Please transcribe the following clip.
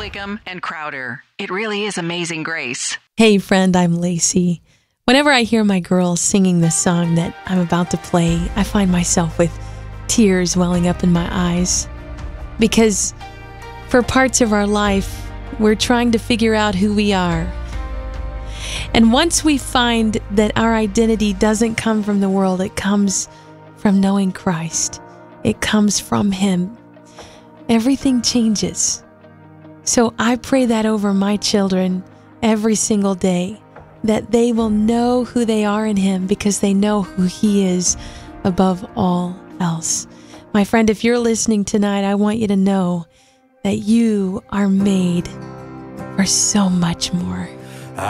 Wickham and Crowder. It really is Amazing Grace. Hey friend, I'm Lacey. Whenever I hear my girls singing the song that I'm about to play, I find myself with tears welling up in my eyes. Because for parts of our life, we're trying to figure out who we are. And once we find that our identity doesn't come from the world, it comes from knowing Christ. It comes from Him. Everything changes. So I pray that over my children every single day, that they will know who they are in Him because they know who He is above all else. My friend, if you're listening tonight, I want you to know that you are made for so much more.